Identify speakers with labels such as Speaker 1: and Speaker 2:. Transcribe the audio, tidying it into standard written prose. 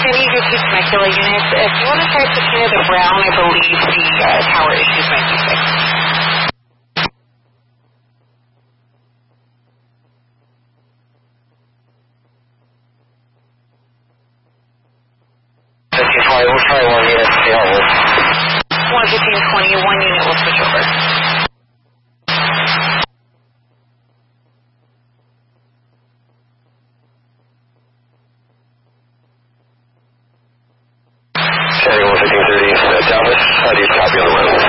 Speaker 1: any of your two Temecula units, if you want to try switching to the Brown, I believe the tower issues might be fixed.
Speaker 2: We'll try one unit to see how it works.
Speaker 1: 11520, one unit will switch over.
Speaker 2: Sending 11530, Dallas, how do you copy on the web?